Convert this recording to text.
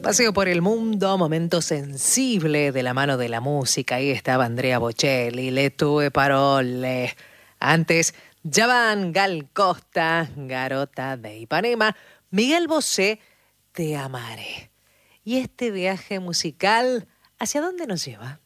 Paseo por el mundo, momento sensible de la mano de la música. Ahí estaba Andrea Bocelli, Le tue parole. Antes, Javan Gal Costa, Garota de Ipanema, Miguel Bosé, Te amaré. ¿Y este viaje musical hacia dónde nos lleva?